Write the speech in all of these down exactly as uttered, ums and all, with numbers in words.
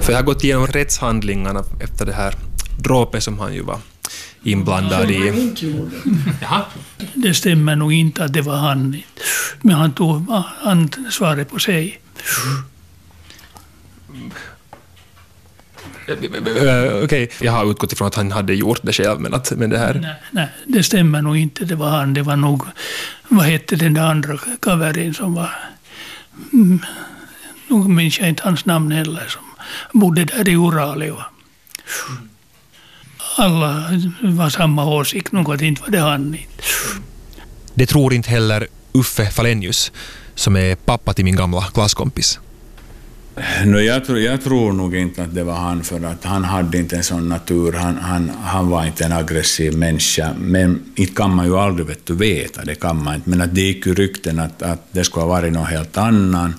För jag har gått igenom rättshandlingarna efter det här dråpet som han ju var inblandad i. Jaha. Det stämmer nog inte att det var han. Men han tog han svaret på sig. Okej, okay. Jag har utgått ifrån att han hade gjort det själv, men att men det här... Nej, nej, det stämmer nog inte. Det var han. Det var nog, vad hette den där andra kaverin som var... Mm, nog minns jag inte hans namn heller, som bodde där i Uralio. Alla var samma åsikt, något inte var det han. Det tror inte heller Uffe Falenius, som är pappa till min gamla klasskompis. No, jag, tror, jag tror nog inte att det var han, för att han hade inte en sån natur. Han, han, han var inte en aggressiv människa. Men inte kan man ju aldrig vet du, veta, det kan man inte. Men att det gick ju rykten att, att det skulle ha varit något helt annan.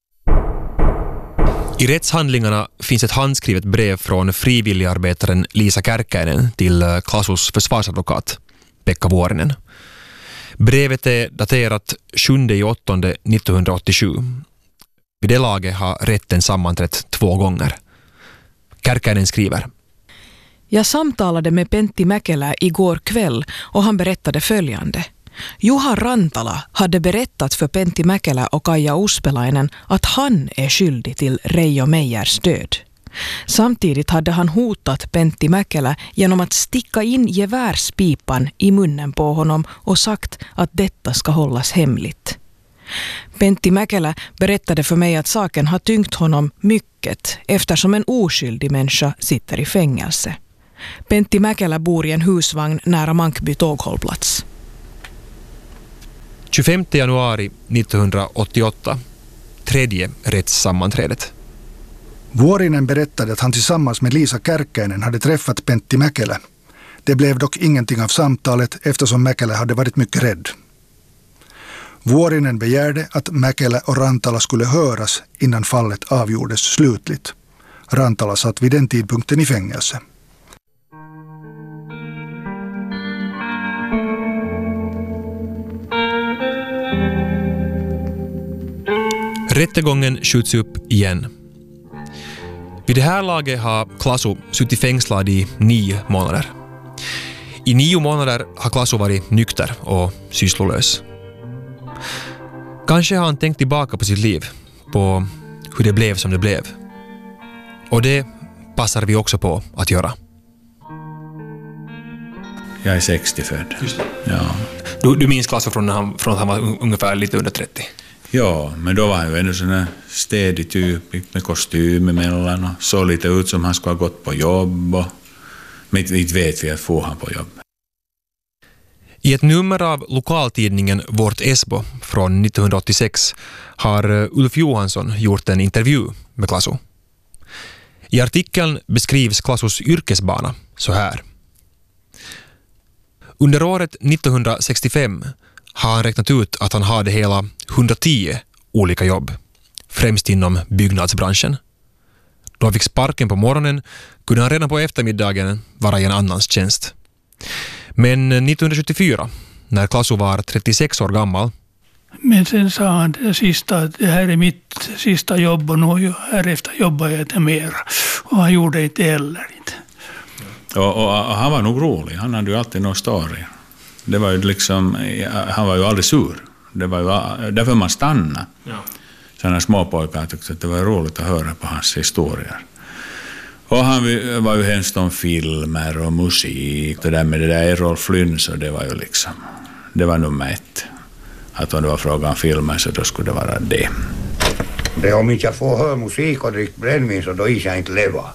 I rättshandlingarna finns ett handskrivet brev från frivilligarbetaren Liisa Kärkkäinen till Klasus försvarsadvokat Pekka Vuorinen. Brevet är daterat sjunde åttonde nittonhundraåttiosju. Vid det laget har rätten sammanträtt två gånger. Kärkkäinen skriver: Jag samtalade med Pentti Mäkelä igår kväll och han berättade följande. Juha Rantala hade berättat för Pentti Mäkelä och Kaija Uspelainen att han är skyldig till Reijo Meijers död. Samtidigt hade han hotat Pentti Mäkelä genom att sticka in gevärspipan i munnen på honom och sagt att detta ska hållas hemligt. Pentti Mäkelä berättade för mig att saken har tyngt honom mycket eftersom en oskyldig människa sitter i fängelse. Pentti Mäkelä bor i en husvagn nära Mankby tåghållplats. tjugofemte januari nittonhundraåttioåtta, tredje rättssammanträdet. Vuorinen berättade att han tillsammans med Liisa Kärkkäinen hade träffat Pentti Mäkelä. Det blev dock ingenting av samtalet eftersom Mäkelä hade varit mycket rädd. Vuorinen begärde att Mäkelä och Rantala skulle höras innan fallet avgjordes slutligt. Rantala satt vid den tidpunkten i fängelse. Rättegången skjuts upp igen. Vid det här laget har Klasu suttit fängslad i nio månader. I nio månader har Klasu varit nykter och sysslolös. Kanske har han tänkt tillbaka på sitt liv, på hur det blev som det blev. Och det passar vi också på att göra. Jag är sextio född. Just det. Ja. Du, du minns Klasu från, han, från att han var ungefär lite under trettio? Ja, men då var han ju ändå sån här städig typ med kostym emellan och såg lite ut som han skulle ha gått på jobb. Och, men inte vet vi att få han på jobb. I ett nummer av lokaltidningen Vårt Esbo från nittonhundraåttiosex har Ulf Johansson gjort en intervju med Klasu. I artikeln beskrivs Klasus yrkesbana så här. Under året nittonhundrasextiofem har han räknat ut att han hade hela hundratio olika jobb, främst inom byggnadsbranschen. Då han fick sparken på morgonen kunde han redan på eftermiddagen vara i en annans tjänst. Men nittonhundrasjuttiofyra, när Klasu var trettiosex år gammal... Men sen sa han det sista, att det här är mitt sista jobb och nu härefter jobbar jag inte mer. Och han gjorde inte heller inte. Och, och, och han var nog rolig, han hade ju alltid någon story. Det var ju liksom, han var ju aldrig sur. Det var ju därför man stannade. Ja. Sådana småpojkar tyckte att det var roligt att höra på hans historier. Och han var ju hemskt om filmer och musik. Det där med det där Errol Flynn, så det var ju liksom, det var nummer ett. Att om det var frågan om filmer så då skulle det vara det. Det om inte jag får höra musik och drick brännvin så då is jag inte leva.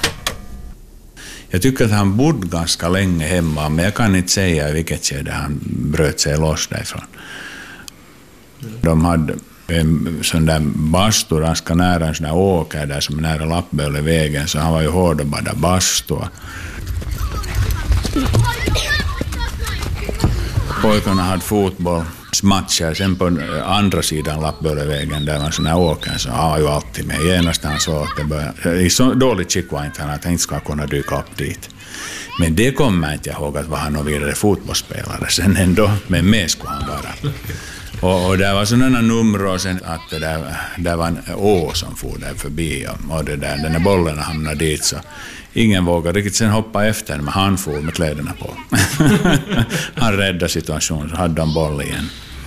Jag tycker att han bodde ganska länge hemma, men jag kan inte säga i vilket skede han bröt sig loss därifrån. De hade en sån där bastu ganska nära en sån där åker där som är nära Lappbölevägen, så han var ju hård och bada bastu. Pojkarna hade fotbollsmatcher, sen på andra sidan Lappbölevägen där var sån här åker, så han var ju alltid med. Genast han såg att det började, i så dåligt skick var inte han att han inte ska kunna dyka upp dit. Men det kommer jag inte ihåg att var han och vidare fotbollsspelare sen ändå, men med skulle han vara. Och, och det var sådana nummer och sen att det där, där var en å som for där förbi och, och det där, den där bollen hamnade dit så ingen vågade riktigt sen hoppa efter men han for med kläderna på. Han räddade situationen så hade de boll igen.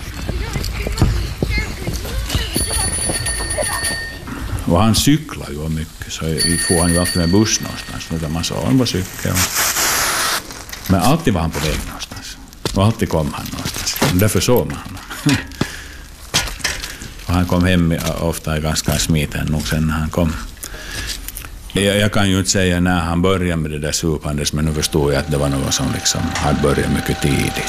Och han cyklar ju mycket så får han ju alltid med buss någonstans. Nu där man sa han var cykel. Men alltid var han på väg någonstans. Och alltid kom han någonstans. Och därför såg man honom. Och han kom hem ofta ganska smiten nog sen när han kom. Jag, jag kan ju inte säga när han började med det där supandes men nu förstår jag att det var något som liksom hade börjat mycket tidigt.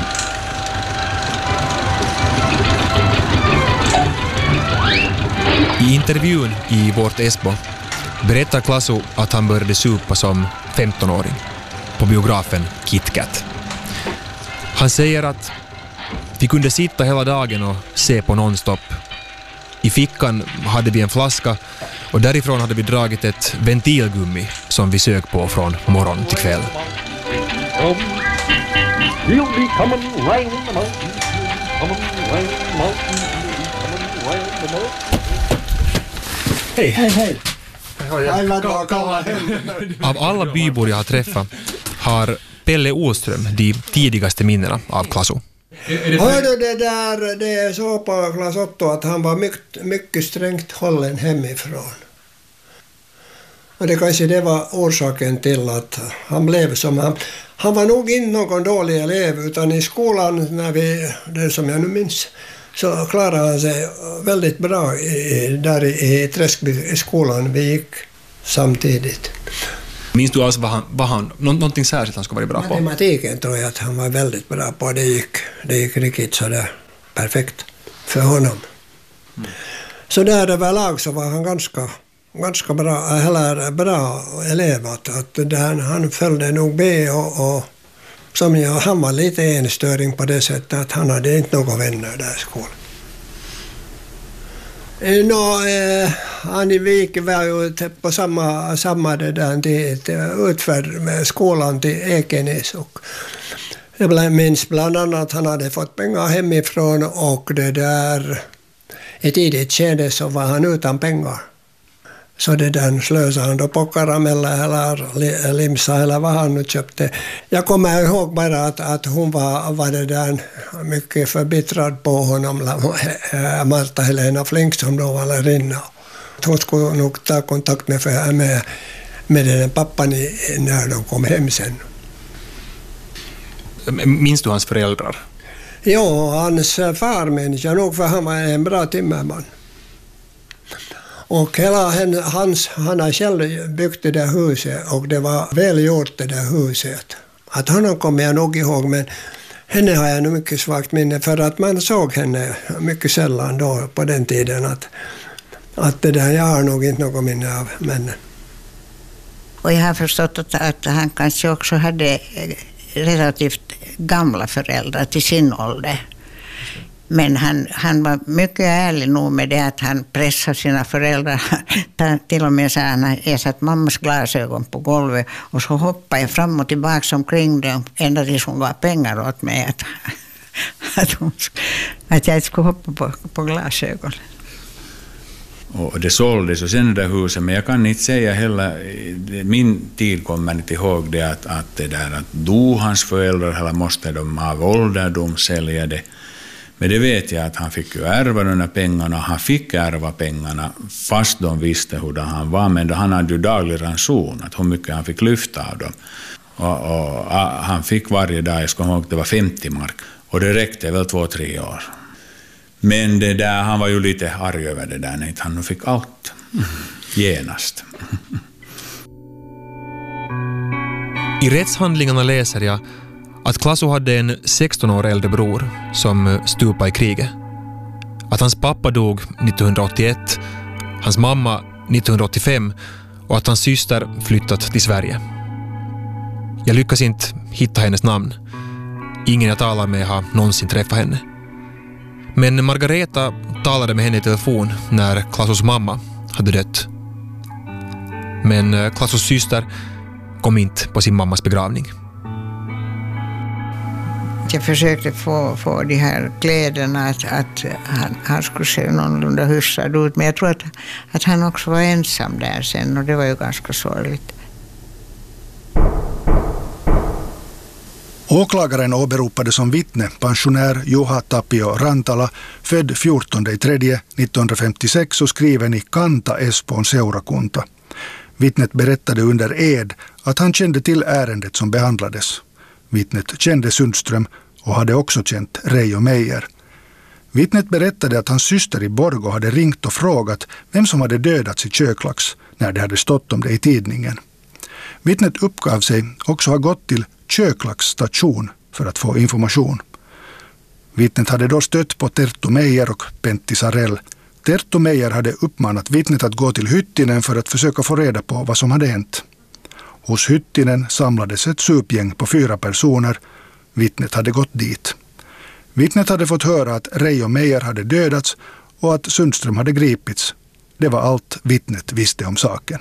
I intervjun i Vårt Esbo berättar Klasu att han började supa som femtonåring på biografen KitKat. Han säger att vi kunde sitta hela dagen och se på nonstop. I fickan hade vi en flaska och därifrån hade vi dragit ett ventilgummi som vi sög på från morgon till kväll. Hej! Hej, hej! Av alla bybor jag har träffat har Pelle Olström de tidigaste minnena av Klasu. Hörde det där, det är så på klass åtta att han var mycket, mycket strängt hållen hemifrån. Och det kanske det var orsaken till att han blev som han... Han var nog inte någon dålig elev utan i skolan, när vi, det som jag nu minns, så klarade han sig väldigt bra i, där i, i Träskby i skolan vi gick samtidigt. Minns du alltså vad han, vad han, nå, någonting särskilt han skulle vara bra på? Matematiken tror jag att han var väldigt bra på. Det gick, det gick riktigt sådär perfekt för honom. Mm. Så där överlag så var han ganska, ganska bra, eller bra elev. Att, att där, han följde nog B och, och som jag, han var lite enstöring på det sättet att han hade inte några vänner där i skolan. Nå, eh, han gick väl på samma, samma det där till, utför med skolan till Ekenäs och jag minns bland annat att han hade fått pengar hemifrån och det där i tidigt skede så var han utan pengar. Så det där slösade han då på karameller eller limsa eller vad han nu köpte. Jag kommer ihåg bara att, att hon var, var det där mycket förbittrad på honom, Marta Helena Flink som då var lärarinna. Hon skulle nog ta kontakt med, med, med den pappan när de kom hem sen. Minns du hans föräldrar? Ja, hans far minns jag nog för han var en bra timmerman. Och hela hans, han har själv byggt det där huset och det var väl gjort det där huset. Att honom kommer jag nog ihåg men henne har jag nog mycket svagt minne för att man såg henne mycket sällan då på den tiden att, att det där, jag har nog inte något minne av männen. Och jag har förstått att, att han kanske också hade relativt gamla föräldrar till sin ålder. Men han, han var mycket ärlig nog med det att han pressade sina föräldrar. Till och med så han jag satt mammas glasögon på golvet och så hoppade jag fram och tillbaka omkring dem ända tills hon gav pengar åt mig att, att, hon, att jag skulle hoppa på, på glasögon. Och det såldes och sen det där huset, men jag kan inte säga heller, min tid kommer inte ihåg det att, att det där att dog hans föräldrar eller måste de av ålderdom sälja det. Men det vet jag att han fick ju ärva de här pengarna, han fick ärva pengarna fast de visste hur han var, men han hade ju daglig ranson, att hur mycket han fick lyfta av dem. Och, och han fick varje dag, jag ska ihåg det var femtio mark, och det räckte väl två, tre år. Men det där, han var ju lite arg över det där, när han fick allt genast. I rättshandlingarna läser jag att Klasu hade en sexton år äldre bror som stupade i kriget. Att hans pappa dog nittonhundraåttioett, hans mamma nittonhundraåttiofem och att hans syster flyttat till Sverige. Jag lyckas inte hitta hennes namn. Ingen jag talar med har någonsin träffat henne. Men Margareta talade med henne i telefon när Klasus mamma hade dött. Men Klasus syster kom inte på sin mammas begravning. att jag försökte få, få de här kläderna att, att han, han skulle se någorlunda hyfsad ut. Men jag tror att, att han också var ensam där sen och det var ju ganska sorgligt. Åklagaren åberopade som vittne pensionär Juha Tapio Rantala, född fjortonde tredje nittonhundrafemtiosex och skriven i Kanta Espoon seurakunta. Vittnet berättade under ed att han kände till ärendet som behandlades. Vittnet kände Sundström och hade också känt Reijo Meijer. Vittnet berättade att hans syster i Borgå hade ringt och frågat vem som hade dödats i Köklax när det hade stått om det i tidningen. Vittnet uppgav sig också ha gått till Köklax station för att få information. Vittnet hade då stött på Terttu Meijer och Pentti Sarell. Terttu Meijer hade uppmanat vittnet att gå till Hyttinen för att försöka få reda på vad som hade hänt. Hos Hyttinen samlades ett supgäng på fyra personer. Vittnet hade gått dit. Vittnet hade fått höra att Reijo Meijer hade dödats och att Sundström hade gripits. Det var allt vittnet visste om saken.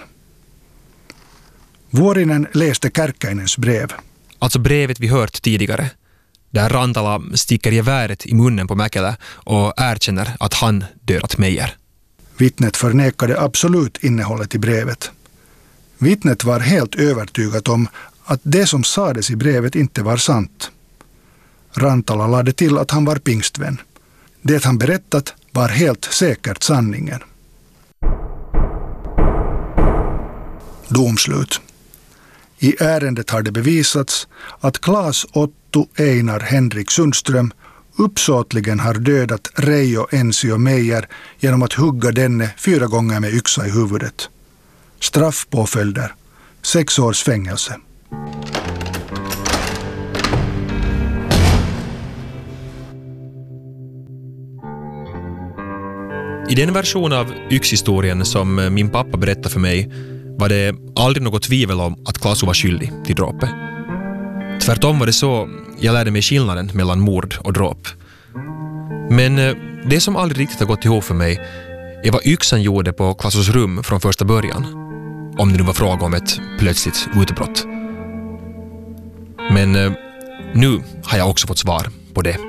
Vuorinen läste Kärkkäinens brev. Alltså brevet vi hört tidigare, där Rantala sticker geväret i munnen på Mäkelä och erkänner att han dödat Meijer. Vittnet förnekade absolut innehållet i brevet. Vittnet var helt övertygat om att det som sades i brevet inte var sant. Rantala lade till att han var pingstvän. Det han berättat var helt säkert sanningen. Domslut. I ärendet har det bevisats att Claes Otto Einar Henrik Sundström uppsåtligen har dödat Reijo Ensio Meijer genom att hugga denne fyra gånger med yxa i huvudet. Straffpåföljder, sex års fängelse. I den version av yxhistorien som min pappa berättade för mig var det aldrig något tvivel om att Claes var skyldig till dråpet. Tvärtom var det så jag lärde mig skillnaden mellan mord och dråp. Men det som aldrig riktigt har gått ihop för mig är vad yxan gjorde på Claesos rum från första början. Om det nu var fråga om ett plötsligt utbrott. Men nu har jag också fått svar på det.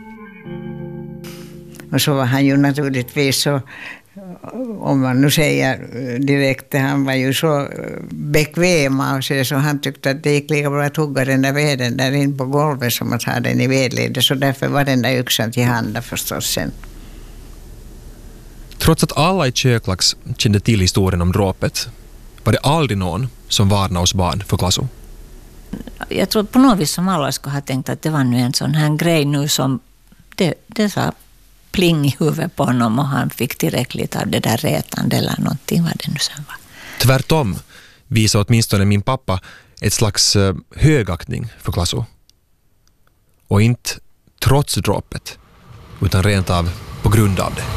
Och så var han ju naturligtvis så, om man nu säger direkt, han var ju så bekväm av sig så han tyckte att det gick lika bra att hugga den där veden där in på golvet som att ha den i vedledet. Så därför var den där yxan till handa förstås sen. Trots att alla i Köklax kände till historien om dråpet var det aldrig någon som varnade oss barn för Claeso. Jag tror på något vis som alla skulle ha tänkt att det var nu en sån här grej nu som det, det sa pling i huvudet på honom och han fick tillräckligt av det där rätande eller någonting vad det nu sen var. Tvärtom visade åtminstone min pappa ett slags högaktning för Claeso. Och inte trots dråpet utan rent av på grund av det.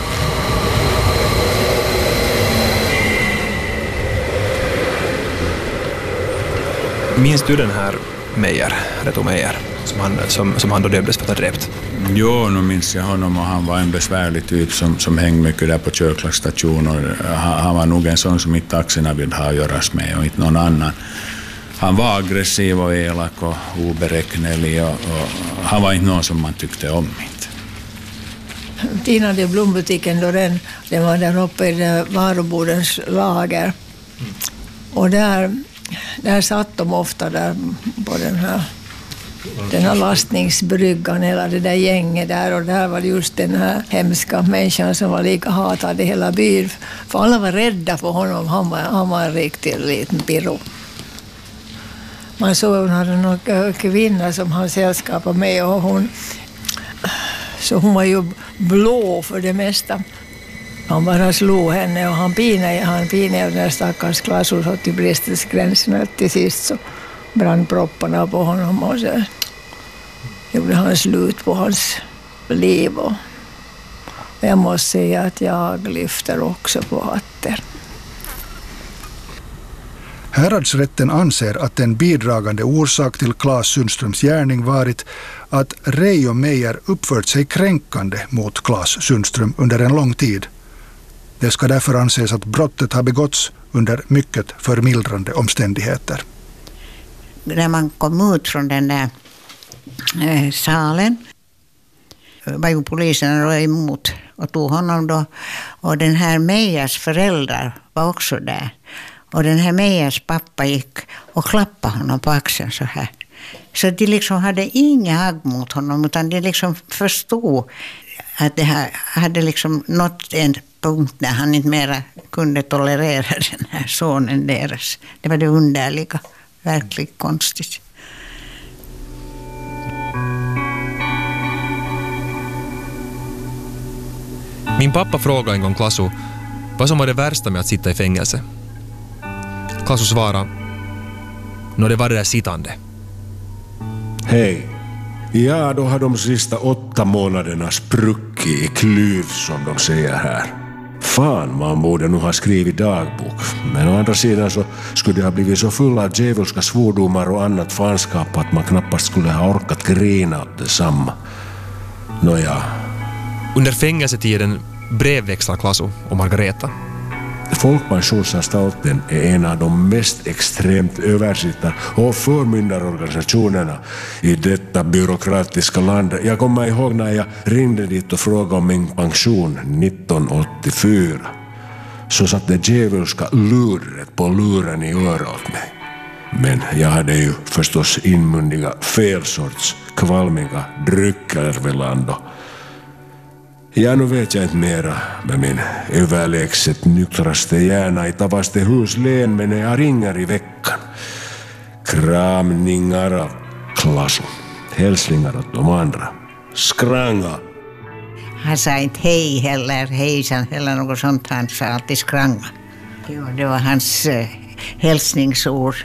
Minns du den här Meijer, Reto Meijer, som han, som, som han då dömdes för att ha dräpt? Jo, nu minns jag honom och han var en besvärlig typ som, som hängde mycket där på Köklax station och han, han var nog en sån som inte taxierna vill ha att göras med och inte någon annan. Han var aggressiv och elak och oberäknelig och, och han var inte någon som man tyckte om. Inte. Tina, det blombutiken då den, den var där uppe i varubodens lager och där Där satt de ofta där på den här, den här lastningsbryggan, hela det där gänget där. Och där var det just den här hemska människan som var lika hatad i hela byn. För alla var rädda för honom, han var, han var en riktig liten pirro. Man såg hon hade någon kvinna som han sällskapade med och hon, så hon var ju blå för det mesta. Han bara slog henne och han pinade, han pinade den stackars Claeso så till bristelsgränsen. Till sist så brann propparna på honom och så gjorde han slut på hans liv. Och jag måste säga att jag lyfter också på hatten. Häradsrätten anser att en bidragande orsak till Claes Sundströms gärning varit att Reijo Meijer uppfört sig kränkande mot Claes Sundström under en lång tid. Det ska därför anses att brottet har begåtts under mycket förmildrande omständigheter. När man kom ut från den där eh, salen. Var ju polisen och emot och tog honom då. Och den här Mejas föräldrar var också där. Och den här Mejas pappa gick och klappade honom på axeln så här. Så de liksom hade inga hagg mot honom, utan de liksom förstod att det här hade liksom nått en punkt när han inte mera kunde tolerera den här sonen deras. Det var det underliga, verkligen konstigt. Min pappa frågade en gång Klasu vad som var det värsta med att sitta i fängelse. Klasu svarade, nå det var det där sittande. Hej. Ja, då har de sista åtta månaderna spruckit i klyv som de säger här. Fan, man borde nog ha skrivit dagbok. Men å andra sidan så skulle det ha blivit så full av djävulska svordomar och annat fanskap att man knappast skulle ha orkat grina åt detsamma. Nåja. Under fängelsetiden brevväxlar Klasu och Margareta. Folkpensionsanstalten är en av de mest extremt översittar- och förmyndarorganisationerna i detta byråkratiska land. Jag kommer ihåg när jag ringde dit och frågade om min pension nittonhundraåttiofyra. Så satt det djävulska luret på luren i örat åt mig. Men jag hade ju förstås inmundiga fel sorts kvalmiga drycker väl ändå. Ja, nu vet jag inte mera med min överlägset nyktraste hjärna i Tavaste huslän, men jag ringer i veckan. Kramningar av Klasu. Hälsningar åt de andra. Skranga. Han sa inte hej heller, hejsan eller något sånt. Han sa alltid skranga. Jo, det var hans eh, hälsningsord.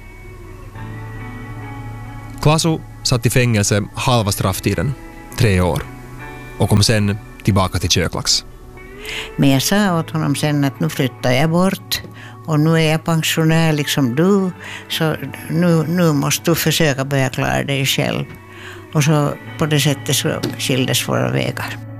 Klasu satt i fängelse halva strafftiden, tre år, och kom sen tillbaka till Köklax. Men jag sa åt honom sen att nu flyttar jag bort och nu är jag pensionär liksom du, så nu, nu måste du försöka börja klara dig själv. Och så på det sättet så skildes våra vägar.